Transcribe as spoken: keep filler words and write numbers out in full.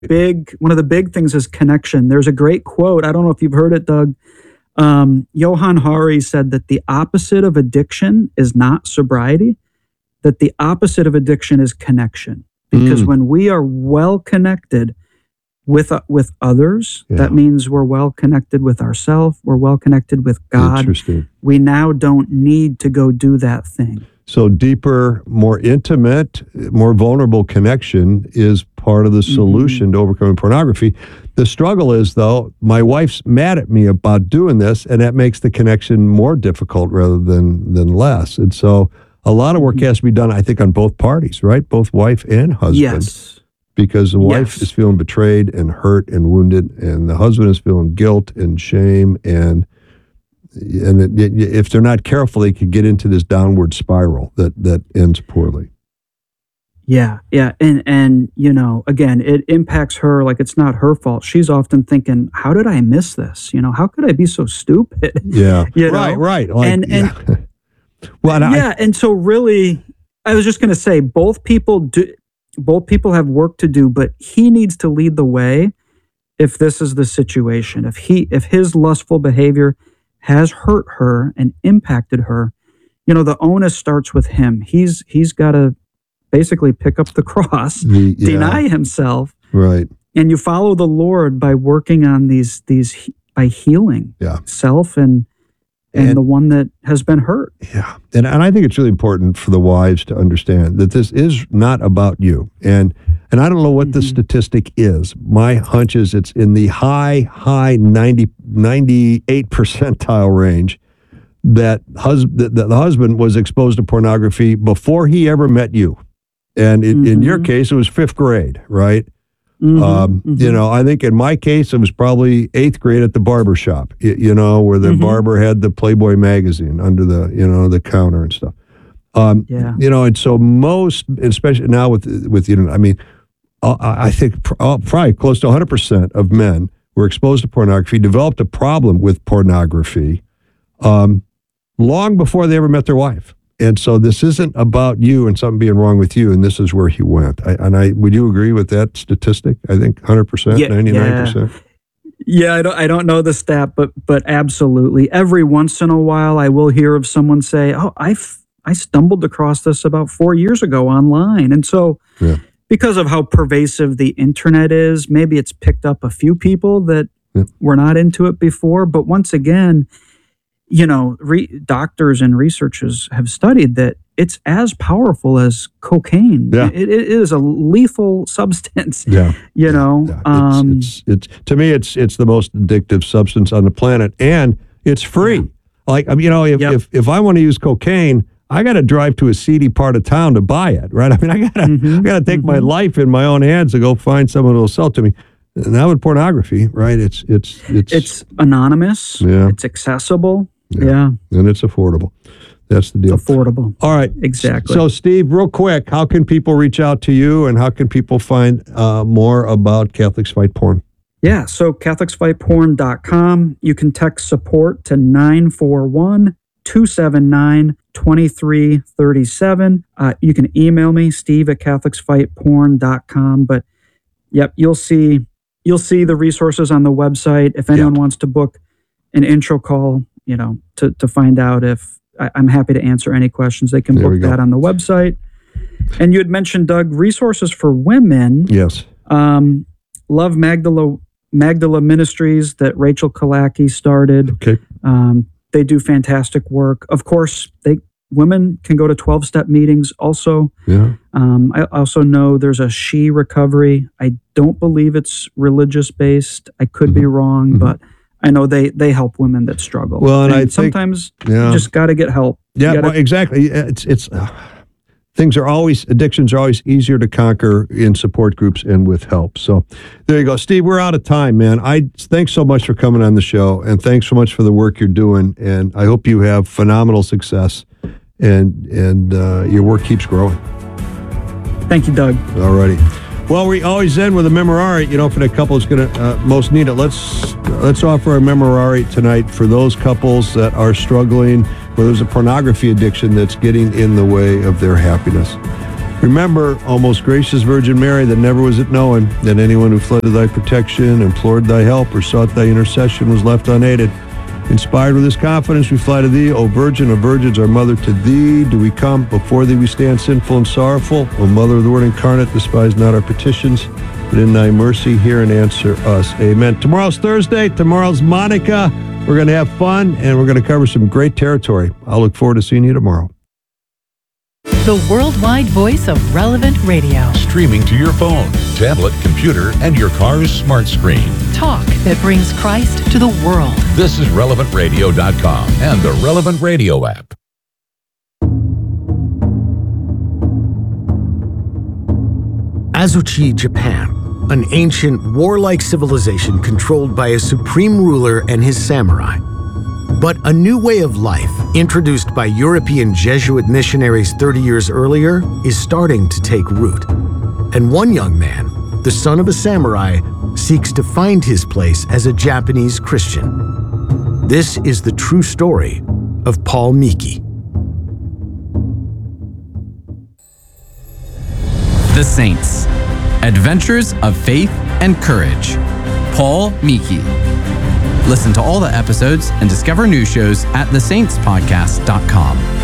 big, one of the big things is connection. There's a great quote. I don't know if you've heard it, Doug. Um, Johann Hari said that the opposite of addiction is not sobriety, that the opposite of addiction is connection. Because mm. when we are well connected with uh, with others, yeah. that means we're well connected with ourselves, we're well connected with God. Interesting. We now don't need to go do that thing. So deeper, more intimate, more vulnerable connection is part of the solution mm-hmm. to overcoming pornography. The struggle is, though, my wife's mad at me about doing this, and that makes the connection more difficult rather than, than less. And so a lot of work mm-hmm. has to be done, I think, on both parties, right? Both wife and husband. Yes. Because the wife yes. is feeling betrayed and hurt and wounded, and the husband is feeling guilt and shame, and and it, if they're not careful, they could get into this downward spiral that, that ends poorly. Yeah, yeah, and and you know, again, it impacts her like it's not her fault. She's often thinking, "How did I miss this? You know, how could I be so stupid?" Yeah, you know? right, right. Like, and and yeah. well, and yeah, I, and so really, I was just going to say, both people do. Both people have work to do, but he needs to lead the way if this is the situation. If he, if his lustful behavior has hurt her and impacted her, you know, the onus starts with him. He's he's got to basically pick up the cross, the, yeah. deny himself, right? And you follow the Lord by working on these these by healing yeah. self and. And, and the one that has been hurt. Yeah. And and I think it's really important for the wives to understand that this is not about you. And and I don't know what mm-hmm. the statistic is. My hunch is it's in the high, high ninety, ninety-eight percentile range that, hus- that the husband was exposed to pornography before he ever met you. And it, mm-hmm. in your case, it was fifth grade, right? Mm-hmm, um, mm-hmm. You know, I think in my case, it was probably eighth grade at the barber shop, you, you know, where the mm-hmm. barber had the Playboy magazine under the, you know, the counter and stuff. Um, yeah. You know, and so most, especially now with, with you know, I mean, I, I think pr- probably close to one hundred percent of men were exposed to pornography, developed a problem with pornography um, long before they ever met their wife. And so this isn't about you and something being wrong with you, and this is where he went. I, and I would you agree with that statistic? I think one hundred percent, yeah, ninety-nine percent? Yeah. yeah, I don't I don't know the stat, but but absolutely. Every once in a while, I will hear of someone say, oh, I I stumbled across this about four years ago online. And so yeah. because of how pervasive the internet is, maybe it's picked up a few people that yeah. were not into it before. But once again, you know, re- doctors and researchers have studied that it's as powerful as cocaine. Yeah. It, it is a lethal substance. Yeah, you yeah. know, yeah. Um, it's, it's, it's to me, it's it's the most addictive substance on the planet, and it's free. Yeah. Like, I mean, you know, if yep. if, if I want to use cocaine, I got to drive to a seedy part of town to buy it, right? I mean, I got to mm-hmm. I got to take mm-hmm. my life in my own hands to go find someone who will sell it to me. Now with pornography, right? It's it's it's it's anonymous. Yeah. It's accessible. Yeah. yeah. And it's affordable. That's the deal. Affordable. All right. Exactly. So, Steve, real quick, how can people reach out to you, and how can people find uh, more about Catholics Fight Porn? Yeah, so Catholics Fight Porn dot com. You can text support to nine four one, two seven nine, two three three seven. Uh, you can email me, Steve at Catholics Fight Porn dot com. But, yep, you'll see you'll see the resources on the website. If anyone yep. wants to book an intro call, you know, to, to find out if I, I'm happy to answer any questions. They can there book that on the website. And you had mentioned, Doug, resources for women. Yes. Um, Love Magdala Magdala Ministries that Rachel Kalaki started. Okay. Um, they do fantastic work. Of course, they women can go to twelve-step meetings also. Yeah. Um, I also know there's a She Recovery. I don't believe it's religious-based. I could mm-hmm. be wrong, mm-hmm. but I know they, they help women that struggle. Well, and, and I think, sometimes yeah. you just got to get help. Yeah, gotta, well, exactly. It's it's uh, things are always addictions are always easier to conquer in support groups and with help. So there you go, Steve. We're out of time, man. I thanks so much for coming on the show, and thanks so much for the work you're doing. And I hope you have phenomenal success, and and uh, your work keeps growing. Thank you, Doug. All righty. Well, we always end with a memorare, you know, for the couple that's going to uh, most need it. Let's let's offer a memorare tonight for those couples that are struggling, where there's a pornography addiction that's getting in the way of their happiness. Remember, O most gracious Virgin Mary, that never was it known that anyone who fled to thy protection, implored thy help, or sought thy intercession was left unaided. Inspired with this confidence, we fly to thee, O Virgin of Virgins, our Mother. To thee do we come. Before thee we stand sinful and sorrowful. O Mother of the Word incarnate, despise not our petitions, but in thy mercy hear and answer us. Amen. Tomorrow's Thursday. Tomorrow's Monica. We're going to have fun, and we're going to cover some great territory. I'll look forward to seeing you tomorrow. The worldwide voice of Relevant Radio. Streaming to your phone, tablet, computer, and your car's smart screen. Talk that brings Christ to the world. This is relevant radio dot com and the Relevant Radio app. Azuchi, Japan, an ancient warlike civilization controlled by a supreme ruler and his samurai. But a new way of life, introduced by European Jesuit missionaries thirty years earlier, is starting to take root. And one young man, the son of a samurai, seeks to find his place as a Japanese Christian. This is the true story of Paul Miki. The Saints. Adventures of Faith and Courage. Paul Miki. Listen to all the episodes and discover new shows at the saints podcast dot com.